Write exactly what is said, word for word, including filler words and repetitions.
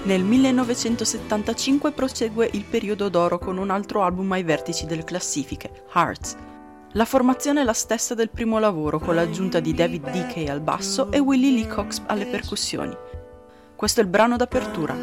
Nel millenovecentosettantacinque prosegue il periodo d'oro con un altro album ai vertici delle classifiche, Hearts. La formazione è la stessa del primo lavoro, con l'aggiunta di David Dickey al basso e Willie Lee Cox alle percussioni. Questo è il brano d'apertura,